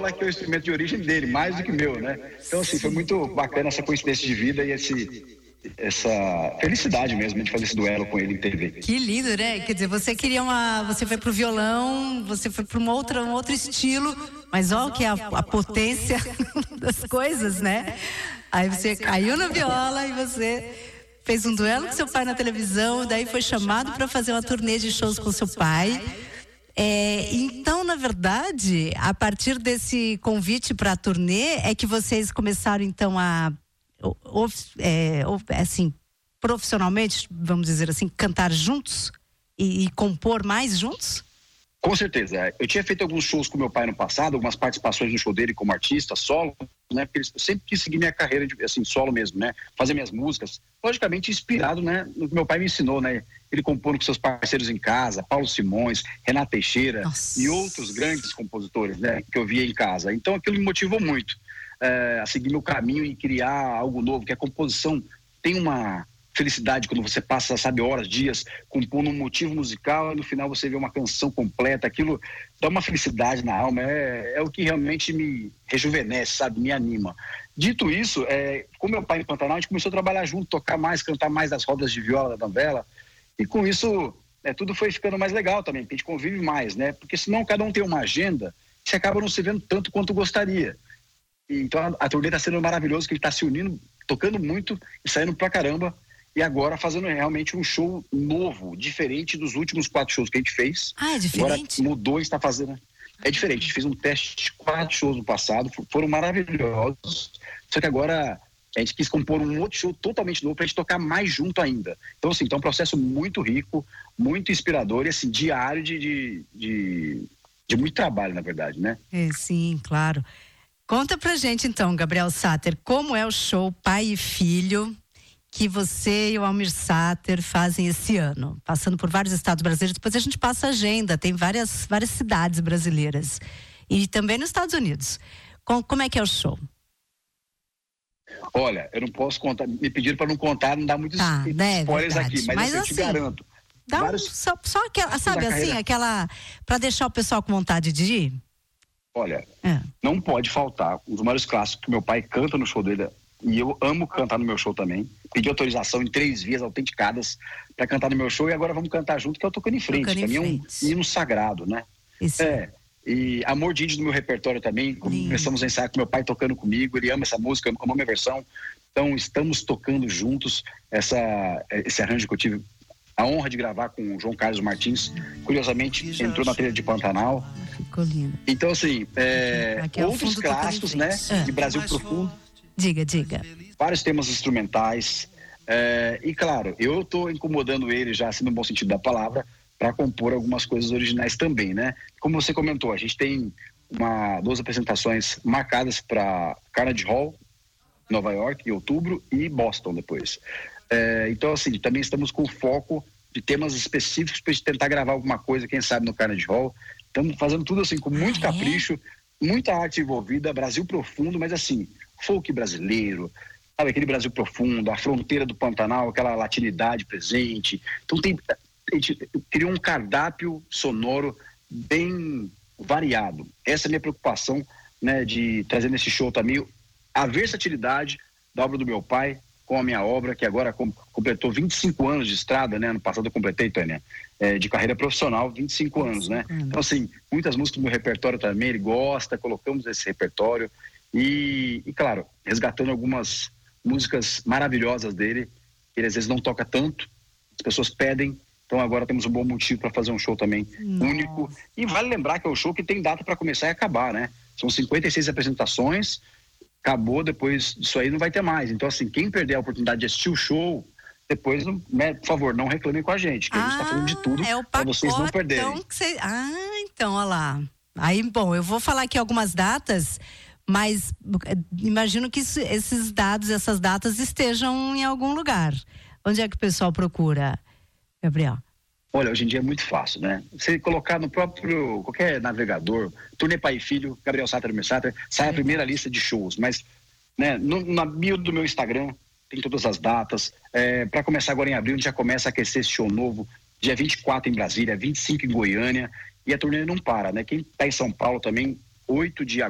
viola, que é o instrumento de origem dele, mais do que meu, né? Então, assim, foi muito bacana essa coincidência de vida e essa felicidade mesmo de fazer esse duelo com ele em TV. Que lindo, né? Quer dizer, você foi pro violão, você foi para um outro estilo, mas olha que é a potência das coisas, né? Aí você caiu na viola e você fez um duelo com seu pai na televisão, daí foi chamado para fazer uma turnê de shows com seu pai. Então, na verdade, a partir desse convite para a turnê, é que vocês começaram então a assim, profissionalmente, vamos dizer assim, cantar juntos e compor mais juntos? Com certeza. Eu tinha feito alguns shows com meu pai no passado, algumas participações no show dele como artista, solo, né? Porque eu sempre quis seguir minha carreira de, assim, solo mesmo, né? Fazer minhas músicas, logicamente inspirado, né? No que meu pai me ensinou, né? Ele compondo com seus parceiros em casa, Paulo Simões, Renato Teixeira. Nossa. E outros grandes compositores, né? Que eu via em casa. Então aquilo me motivou muito a seguir meu caminho e criar algo novo, que a composição tem uma felicidade quando você passa, sabe, horas, dias compondo um motivo musical e no final você vê uma canção completa, aquilo dá uma felicidade na alma, é o que realmente me rejuvenesce, sabe, me anima. Dito isso, com meu pai em Pantanal, a gente começou a trabalhar junto, tocar mais, cantar mais nas rodas de viola da novela, e com isso tudo foi ficando mais legal também, porque a gente convive mais, né, porque senão cada um tem uma agenda, você acaba não se vendo tanto quanto gostaria. Então a turnê está sendo maravilhoso, que ele está se unindo, tocando muito e saindo pra caramba, e agora fazendo realmente um show novo, diferente dos últimos 4 shows que a gente fez. Ah, é diferente? Agora mudou e está fazendo. É diferente, a gente fez um teste de 4 shows no passado, foram maravilhosos, só que agora a gente quis compor um outro show totalmente novo pra gente tocar mais junto ainda. Então, assim, é um processo muito rico, muito inspirador e, assim, diário de muito trabalho, na verdade, né? Sim, claro. Conta pra gente então, Gabriel Sater, como é o show Pai e Filho que você e o Almir Sater fazem esse ano, passando por vários estados brasileiros. Depois a gente passa a agenda, tem várias cidades brasileiras e também nos Estados Unidos. Como é que é o show? Olha, eu não posso contar, me pediram para não contar, não dá muitos spoilers aqui, mas assim, eu te garanto. Dá só aquela, sabe assim, aquela, para deixar o pessoal com vontade de ir? Olha, não pode faltar um dos maiores clássicos que meu pai canta no show dele, e eu amo cantar no meu show também. Pedi autorização em 3 vias autenticadas para cantar no meu show, e agora vamos cantar junto, que é o Tocando em Frente. Pra mim é um hino sagrado, né? Isso. E Amor de Índio do meu repertório também, começamos a ensaiar com meu pai tocando comigo, ele ama essa música, ama a minha versão. Então estamos tocando juntos esse arranjo que eu tive a honra de gravar com o João Carlos Martins, curiosamente entrou na trilha de Pantanal. Ficou lindo. Então assim, outros clássicos, né, de Brasil Profundo. Diga. Vários temas instrumentais, e claro, eu estou incomodando ele já, assim, no bom sentido da palavra, para compor algumas coisas originais também, né? Como você comentou, a gente tem 2 apresentações marcadas para Carnegie Hall, Nova York, em outubro, e Boston depois. Então, assim, também estamos com foco de temas específicos para a gente tentar gravar alguma coisa, quem sabe no Carnegie Hall. Estamos fazendo tudo assim com muito capricho, muita arte envolvida, Brasil profundo, mas assim, folk brasileiro, sabe, aquele Brasil profundo, a fronteira do Pantanal, aquela latinidade presente. Então a gente criou um cardápio sonoro bem variado. Essa é a minha preocupação, né, de trazer nesse show também a versatilidade da obra do meu pai com a minha obra, que agora completou 25 anos de estrada, né? Ano passado eu completei, Tânia, de carreira profissional, 25 anos, né? Então, assim, muitas músicas do meu repertório também, ele gosta, colocamos esse repertório e claro, resgatando algumas músicas maravilhosas dele, que ele às vezes não toca tanto, as pessoas pedem, então agora temos um bom motivo para fazer um show também único. E vale lembrar que é um show que tem data para começar e acabar, né? São 56 apresentações, acabou, depois disso aí não vai ter mais. Então, assim, quem perder a oportunidade de assistir o show, depois, né, por favor, não reclamem com a gente, que a gente tá fazendo de tudo para vocês não perderem. Então, olha lá. Aí, bom, eu vou falar aqui algumas datas, mas imagino que essas datas estejam em algum lugar. Onde é que o pessoal procura, Gabriel? Olha, hoje em dia é muito fácil, né? Você colocar no próprio, qualquer navegador, Turnê Pai e Filho, Gabriel Sater, Almir Sater, sai a primeira lista de shows, mas, né, na bio do meu Instagram tem todas as datas. Para começar agora em abril, a gente já começa a aquecer esse show novo, dia 24 em Brasília, 25 em Goiânia, e a turnê não para, né? Quem tá em São Paulo também, 8 de agosto